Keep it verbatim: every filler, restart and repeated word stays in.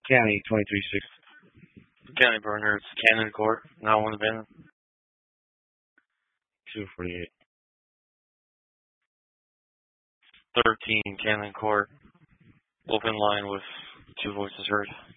County twenty-three six. County Burners, Cannon Court, now one abandoned. two forty-eight. thirteen, Cannon Court, open line with two voices heard.